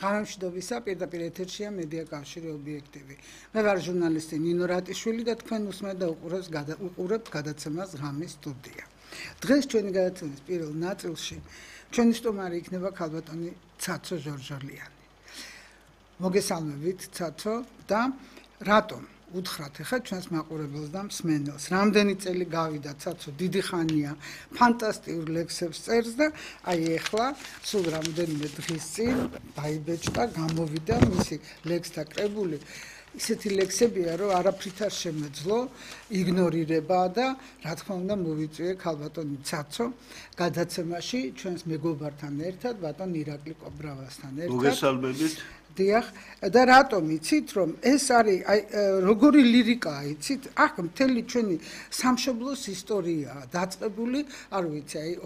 ღარამშვიდობისა პირდაპირ ეთერშია მედია კავშირი ობიექტივი. მე ვარ ჟურნალისტი ნინო რატიშვილი და თქვენ უსმენთ და უყურებთ გადაცემას ღამის სტუდია. დღეს ჩვენი გადაცემის პირველ ნაწილში ჩვენი სტუმარი იქნება ქალბატონი ცაცო ჟორჟოლიანი. მოგესალმებით ცაცო და რატომ უთხრათ ახლა ჩვენს მაყურებელს და მსმენელს. რამდენი წელი გავიდა ცაცო, დიდი ხანია, ფანტასტიკურ ლექსებს წერს და აი ახლა სულ რამდენიმე დღის წინ დაიბეჭდა, გამოვიდა მისი ლექსთა კრებული. ისეთი ლექსებია, რომ არაფრით არ შემეძლო, იგნორირება და რა თქმა უნდა მოვიწვიე ქალბატონი ცაცო გადაცემაში ჩვენს მეგობართან ერთად, ბატონ ირაკლი კობრავასთან ერთად. მოგესალმებით. დიახ, და რატომ იცით, რომ ეს არის როგორი ლირიკაა, იცით? აქ მთელი ჩვენი სამშობლოს ისტორიაა დაწყებული, არ ვიცი, აი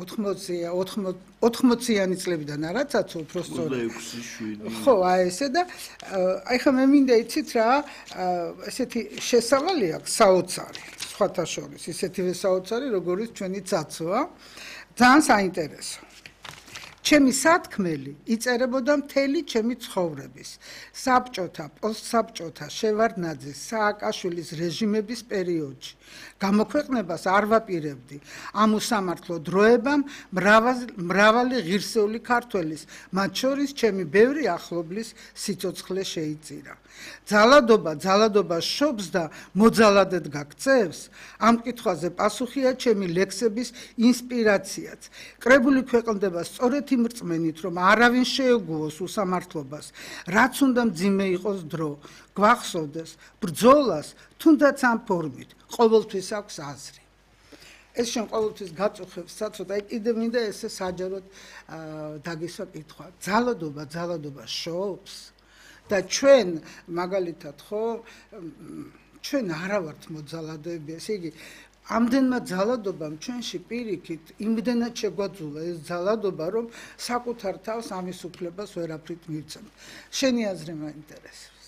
80-იანი წლებიდან არა, ცაცო უფრო სწორად. 26-7. ხო, აი ესე და აი ხა მე მინდა იცით რა, ესეთი შესავალი აქვს საოცარი, სხვათა შორის, ისეთივე საოცარი, როგორიც ჩვენი ცაცოა. ძალიან საინტერესო. ჩემი სათქმელი იწერებოდა მთელი ჩემი ცხოვრების, საბჭოთა, პოსტსაბჭოთა, შევარდნაძის, სააკაშვილის რეჟიმების პერიოდში. გამოქვეყნებას არ ვაპირებდი. ამ უსამართლო დროებამ მრავალი ღირსეული ქართველის, მათ შორის ჩემი ბევრი ახლობლის სიცოცხლე შეიწირა. ძალადობა შობს და მოძალადედ გაქცევს? ამ კითხვაზე პასუხია ჩემი ლექსების ინსპირაციაც. კრებული ქვეყნდება სწორედ იმ რწმენით, რომ არავინ შეეგუოს უსამართლობას, რაც უნდა მძიმე იყოს დრო, გვახსოვდეს ბრძოლას, თუნდაც ამ ფორმით, ყოველთვის აქვს აზრი. ეს შენ ყოველთვის გაწუხებს ცაცო და კიდევ მინდა ესე საჯაროდ დაგისვა კითხვა. ძალადობა შობს და ჩვენ მაგალითად ხო ჩვენ არა ვართ მოძალადოები, ესე იგი ამდენმა ძალადობამ ჩვენში პირიქით იმდენად შეგვაძულა ეს ძალადობა, რომ საკუთარ თავს ამის უფლებას ვერაფრით მივცემთ. შენი აზრი მაინტერესებს.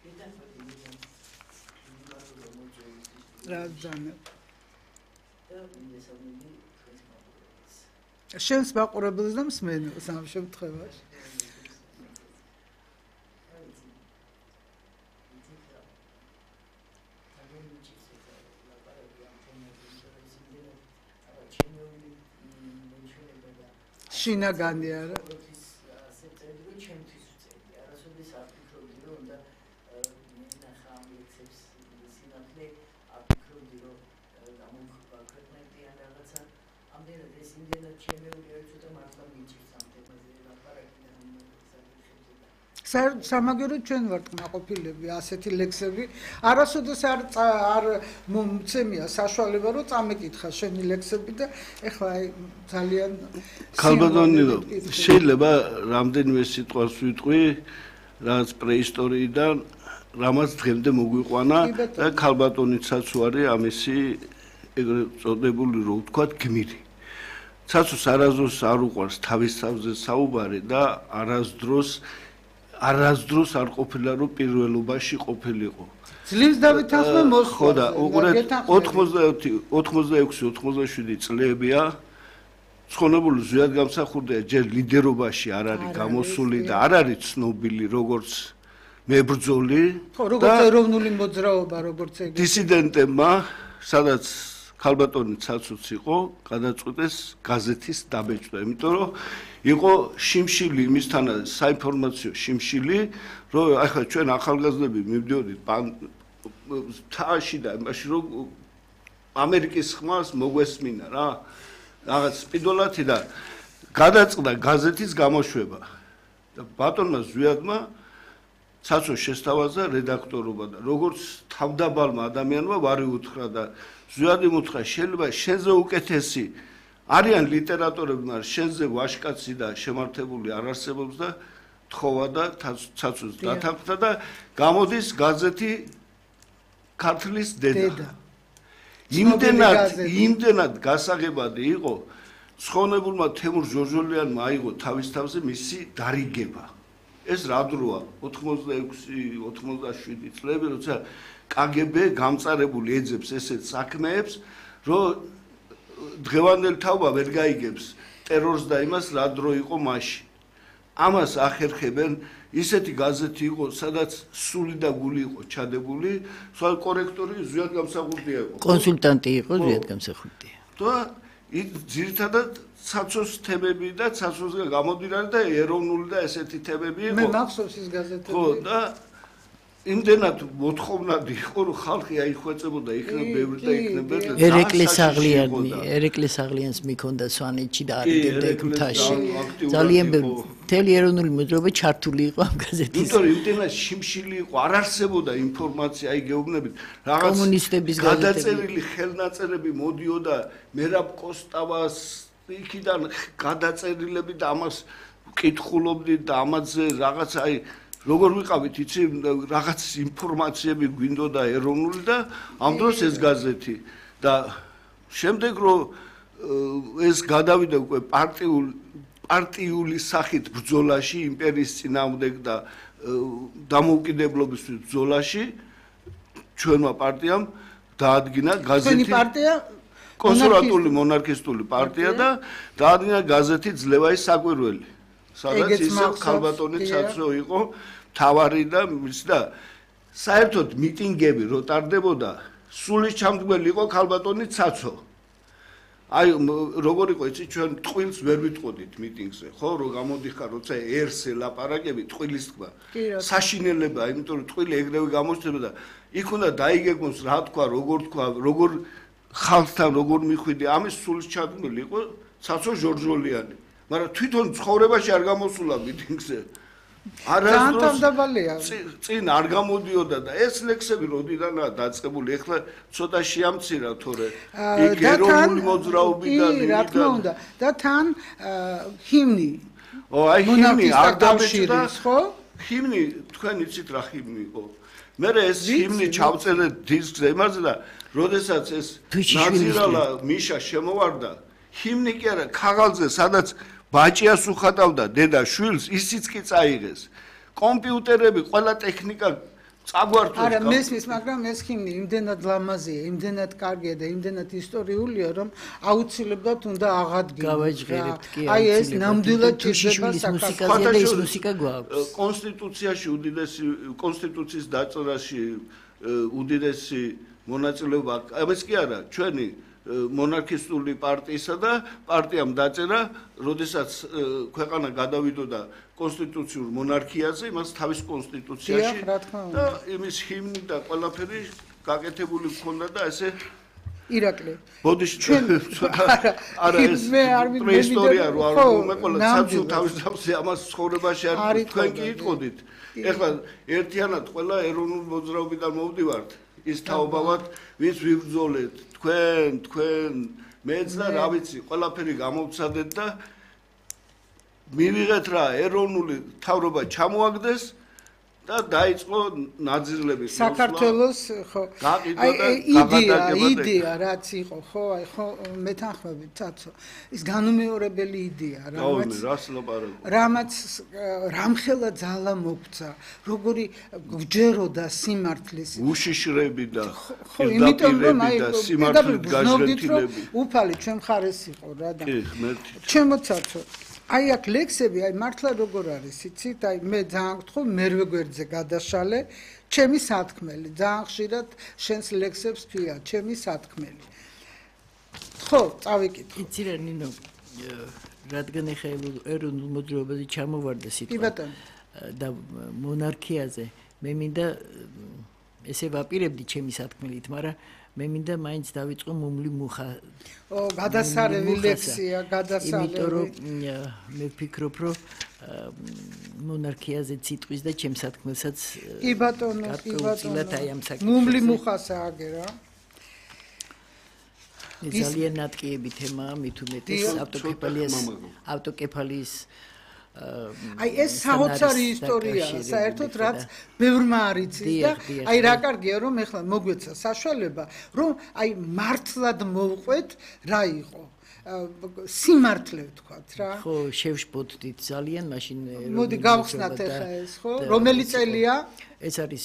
რა ძანებ? შენს მაყურებელს და მსმენელს ამ შემთხვევაში. შინაგანი არა. სამაგერო ჩვენ ვართ კმაყოფილები ასეთი ლექსები. არასოდეს არ მომცემია საშუალება რომ წამეკითხა შენი ლექსები და ეხლა აი ძალიან ქალბატონი შეიძლება რამდენიმე სიტყვას ვიტყვი რაც პრეისტორიიდან რამაც დღემდე მოგვიყვანა და ქალბატონი ცაცო არის ამისი ეგრეთ წოდებული რო ვთქვათ გმირი. ცაცოს არასდროს არ უყვარს თავის თავზე საუბარი და არასდროს არ ყოფილა რომ პირველობაში ყოფილიყო. ძლივს დავითანხმე მოსვლა. ხო და უყურეთ 86-87 წლებია ცხონებული ზუსტად გამსახურდია ჯერ ლიდერობაში არ არის გამოსული და არ არის ცნობილი როგორც მებრძოლი. ხო, როგორც ეროვნული მოძრაობა, როგორც ეგ. დისიდენტებმა, სადაც ქალბატონი ცაცოც იყო, გადაწყვეტეს გაზეთის დაბეჭდა, იმიტომ რომ იყო შიმშილი იმისთანა საინფორმაციო შიმშილი, რომ ახლა ჩვენ ახალგაზრდები მივდიოდით თაში და იმაში რომ ამერიკის ხმას მოგვესმინა რა, რაღაც სპიდოლათი და გადაწყდა გაზეთის გამოშვება. და ბატონმა ზვიადმა ცაცო შესთავაზა რედაქტორობა და როგორც თავდაბალმა ადამიანმა ვარი უთხრა და ზვიადი მუთხრა შეიძლება შენზე უკეთესი არიან ლიტერატორები, მაგრამ შენზე ვაშკაცი და შემართებული არ არსებობს და თხოვა და ცაცოს დათანხმდა და გამოდის გაზეთი ქართლის დედა. იმდენად გასაღებადი იყო, ცხონებულმა თემურ ჟორჟოლიანმა აიღო თავის თავზე მისი დარიგება. ეს რა დროა 86-87 წლები, როცა KGB გამწარებული ეძებს ესეთ საქმეებს, რომ დღევანდელი თაობა ვერ გაიგებს ტერორს და იმას რა დრო იყო მაშინ. ამას ახერხებენ ისეთი გაზეთი იყო, სადაც სული და გული იყო ჩადებული, სხვა კორექტორი ზვიად გამსახურდია იყო. კონსულტანტი იყო ზვიად გამსახურდია. და ძირითადად ცაცოს თემები და ცაცოსგან გამოდიოდა და ეროვნული და ესეთი თემები იყო. მე მახსოვს ის გაზეთები. ხო და იმდენად მოთხოვნადი იყო, რომ ხალხი აიხვეწებოდა, იქნებ ბევრი და იქნებ ბევრი. ერეკლეს აღლიანს მიქონდა სვანეთში და არიდებდა იქ მთაში. ძალიან მთელი ეროვნული მოძრაობა ჩართული იყო ამ გაზეთის. იმიტომ რომ იმდენად შიმშილი იყო, არ არსებობდა ინფორმაცია, აი გეუბნებით, რაღაც კომუნისტების გადაწერილი ხელნაწერები მოდიოდა მერაბ კოსტავას იქიდან გადაწერილები და ამას ვკითხულობდი და ამაზე რაღაც აი როგორ ვიყავით იცი რაღაც ინფორმაციები გვინდოდა ეროვნული და ამ დროს ეს გაზეთი და შემდეგ რომ ეს გადავიდა უკვე პარტიული სახით ბრძოლაში იმპერიის წინააღმდეგ და დამოუკიდებლობის ბრძოლაში ჩვენმა პარტიამ დაადგინა გაზეთი პარტია კონსერვატული მონარქისტული პარტია და დაადგინა გაზეთი ძლევაის საკვირველი სადაც ისე ქალბატონი ცაცო იყო თავარი და ის და საერთოდ მიტინგები რო ტარდებოდა სულის ჩამდგმელი იყო ქალბატონი ცაცო აი როგორ იყო იცი ჩვენ ტყილს ვერ ვიტყოდით მიტინგზე ხო რო გამოდიხარ როცა ერსე ლაპარაკები ტყილის თქვა საშინელება იმიტომ რომ ტყილი ეგრევე გამოჩნდება და იქ უნდა დაიგეგმოს რა თქვა როგორ ხალხთან როგორ მიხვიდი ამის სულის ჩამდგმელი იყო ცაცო ჟორჟოლიანი მაგრამ თვითონ ცხოვრებაში არ გამოსულა მიტინგზე არასდროს წინ არ გამოდიოდა და ეს ლექსები როდიდანაა დაწყებული ეხლა ცოტა შეამცირა თორე იქ ეროვნული მოძრაობიდან რა თქმა უნდა და თან ჰიმნი აი ჰიმნი არ დამეჭდა ხო ჰიმნი თქვენ იცით რა ჰიმნი იყო მე ეს ჰიმნი ჩავწერე დისკზე იმაზე და როდესაც ეს ნაზირალა მიშა შემოვარდა ჰიმნი კი არა ქაღალდზე სადაც ბაჭიას უხატავდა დედა შვილს ისიც კი წაიღეს კომპიუტერები ყველა ტექნიკა წაგვართვეს არა მესმის მაგრამ ეს ჰიმნი იმდენად ლამაზია იმდენად კარგია და იმდენად ისტორიულია რომ აუცილებლად უნდა აღადგინოს გავაჯღერებთ კი აი ეს ნამდვილად თუშიშვილის მუსიკაზე და ის მუსიკა გვაქვს კონსტიტუციაში უდიდესი კონსტიტუციის დაწერაში უდიდესი მონაწილეობა ამას კი არა ჩვენი მონარქისტული პარტიისა და პარტიამ დაწერა, როდესაც ქვეყანა გადავიდოდა კონსტიტუციურ მონარქიაზე, იმას თავის კონსტიტუციაში და იმის ჰიმნი და ყველაფერი გაკეთებული ჰქონდა და ესე ირაკლი. ბოდიში არა ეს პრეისტორია რო არ მეყოლა საცუ თავის თავზე ამას ცხოვრებაში არ თქვენ კი იტყოდით. ეხლა ერთიანად ყველა ეროვნულ მოძრაობიდან მოვდივართ. ის თაობავად ვინც ვიბრძოლეთ თქვენ მეც და რა ვიცი ყველაფერი გამოვცადეთ და მივიღეთ რა ეროვნული თავრობა ჩამოაგდეს და დაიწყო ნაძილები საქართველოს ხო იდეა რაც იყო ხო აი ხო მეთანხმებით ცაცო ის განუმეორებელი იდეა რამაც რამხელა ძალა მოგცა როგორი გჯეროდა სიმართლის უშიშრები და ხო იმიტომ რომ აი სიმართლით გაჟღერტილები უფალი ჩვენ მხარეს იყო რა და ჩემო ცაცო აი აქ ლექსები, აი მართლა როგორ არის, იცით? აი მე ძალიან გთხოვ, მერვე გვერდზე გადაშალე, ჩემი სათქმელი, ძალიან ხშირად შენს ლექსებს ქვია, ჩემი სათქმელი. ხო, წავიკითხო. იცი რა ნინო, რადგან ეხა ეროვნულ მოძრაობაზე ჩამოვარდა სიტყვა და მონარქიაზე, მე მინდა ესე ვაპირებდი ჩემი სათქმელით, მაგრამ მე მინდა მაინც დავიწყო მუმლი მუხა. გადასარევი ლექსია, გადასარევი. იმიტომ რომ მე ვფიქრობ, რომ მონარქიაზე ციტყვის და ჩემს სათქმელსაც კი ბატონო, მუმლი მუხასა აგერა. ძალიან ნატკიები თემაა, მით უმეტეს ავტოკეფალიის აი ეს საოცარი ისტორიაა საერთოდ რაც ბევრმა არ იცის და აი რა კარგია რომ ეხლა მოგვეცა საშუალება რომ აი მართლად მოვყვეთ რა იყო სიმართლე ვთქვათ რა ხო შევშბოდით ძალიან მაშინ მოდი გავხსნათ ეხლა ეს ხო რომელი წელია ეს არის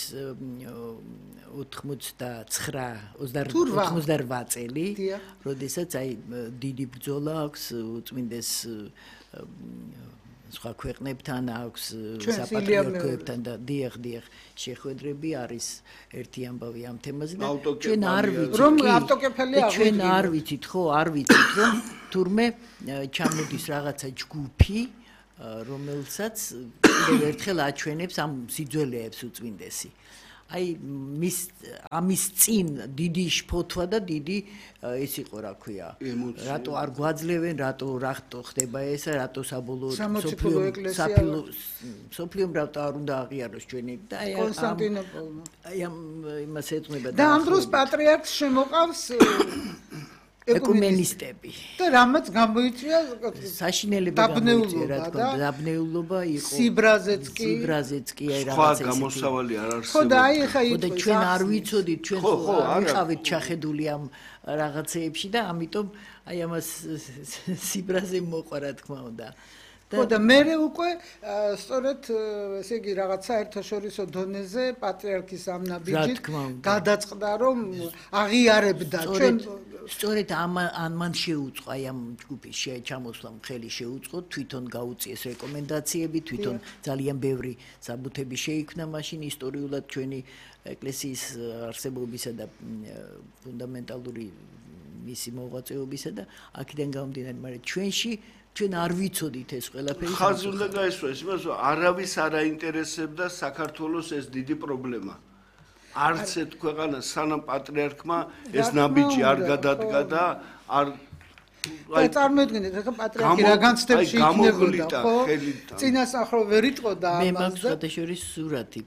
88 წელი როდესაც აი დიდი ბრძოლა აქვს უწმინდეს სხვა ქვეყნებთან აქვს საპატრიარქოებთან და დიახ შეხვედრები არის ერთი ამბავი ამ თემაზე და ჩვენ არ ვიცით რომ ავტოკეფელი აღიდგინოს ჩვენ არ ვიცით ხო არ ვიცით რომ თურმე ჩამოდის რაღაცა ჯგუფი რომელსაც კიდევ ერთხელ აჩვენებს ამ სიძველეებს უწმინდესი აი ამის წინ დიდი შფოთვა და დიდი ეს იყო რა ქვია რატო არ გვაძლევენ რატო ხდება ესა რატო საბოლოოდ სოფლიომ რატო არ უნდა აღიაროს ჩვენი და აი კონსტანტინოპოლმა აი ამ იმას ეწმება და ამ დროს პატრიარქს შემოყავს ეკუმენისტები და რამაც გამოიწვია საშინელება გამოიწვია რა თქმა უნდა დაბნეულობა იყო სიბრაზეც კი აი სხვა გამოსავალი არ არსებობს ხო და აი ხა და ჩვენ არ ვიცოდით ჩვენ ვიყავით ჩახედული ამ რაღაცეებში და ამიტომ აი ამას სიბრაზე მოყვა რა თქმა უნდა ხო და მე უკვე სწორედ ესე იგი რაღაც საერთაშორისო დონეზე პატრიარქის ამ ნაბიჯით გადაწყდა რომ აღიარებდა ჩვენ სწორედ ამან შეუწყო აი ამ ჯგუფის ჩამოსვლამ ხელი შეუწყო თვითონ გაუწიეს რეკომენდაციები თვითონ ძალიან ბევრი საბუთები შეიქმნა მაშინ ისტორიულად ჩვენი ეკლესიის არსებობისა და ფუნდამენტალური მისი მოღვაწეობისა და აქედან გამომდინარე მაგრამ ჩვენ არ ვიცოდით ეს ყველაფერი ხაზი უნდა გაისვას იმას რომ არავის არ აინტერესებდა საქართველოს ეს დიდი პრობლემა არც ერთ ქვეყანას სანამ პატრიარქმა ეს ნაბიჯი არ გადადგა და არ აი წარმოიდგინეთ ახლა პატრიარქი რა განცდებში იქნებოდა ხო წინასახრო ვერ იტყოდა ამას მე მაქვს შეთაშორის სურათი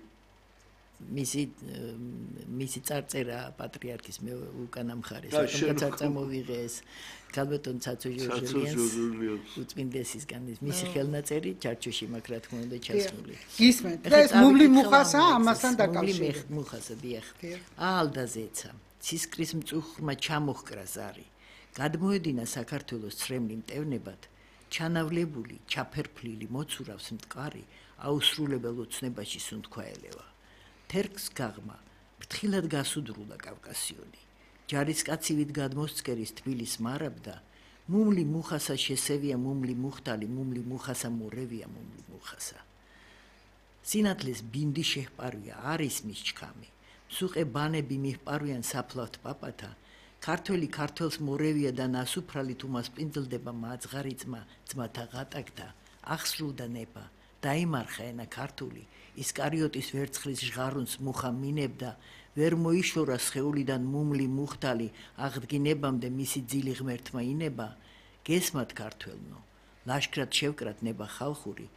მისი წარწერა პატრიარქის მე უკანა მხარეს რატომ წამოვიღე ეს ქალბატონ ცაცო ჟორჟიანს უწმინდესისგან მისი ხელნაწერი ჩარჩოში მაქვს რა თქმა უნდა ჩასმული გისმენთ და ეს მუმლი მუხასა ამასთან დაკავშირებით მუხასა დიახ აალდაზეცა ცისკრის მწუხმა ჩამოჰკრა ზარი გადმოედინა საქართველოს ცრემლი მტევნებად ჩანავლებული ჩაფერფლილი მოცურავს მტყარი აუსრულებელ ოცნებაში სუნთქვა ელევა თერგს გაღმა ფრთხილად გასუდრულა კავკასიონი ჯარისკაცივით გადმოსწკერის თბილის მარაბდა მუმლი მუხასა შესევია მუმლი მუხტალი მუმლი მუხასა მორევია მუმლი მუხასა სინათლის ბინდი შეჰპარვია არის მის ჩქამი მსუყე ბანები მიჰპარვიან საფლავთ პაპათა ქართველი ქართველს მორევია და ნასუფრალით უმას პინძლდება მაძღარი ძმათა ღატაკთა ახსრულდა ნება დაიმარხა ენა ქართული ისკარიოტის ვერცხლის ჟღარუნს მუხა მინებდა ვერ მოიშორა სხეულიდან მუმლი მუხტალი აღდგინებამდე მისი ძილი ღმერთმა ინება გესმათ ქართველნო ლაშქრად შევკრათ ნება ხალხური